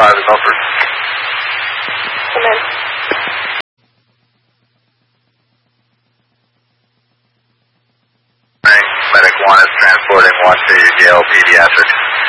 5 in Milford. Come in. Medic 1 is transporting Washington Yale Pediatrics.